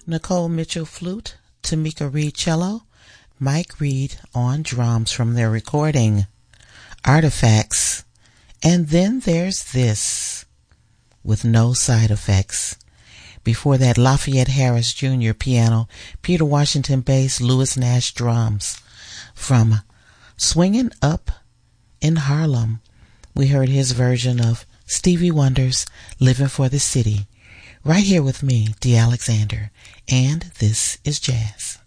Nicole Mitchell flute, Tamika Reed cello, Mike Reed on drums from their recording Artifacts. And then there's this with no side effects. Before that, Lafayette Harris Jr. piano, Peter Washington bass, Louis Nash drums. From Swingin' Up in Harlem, we heard his version of Stevie Wonder's Living for the City. Right here with me, Dee Alexander, and this is Jazz.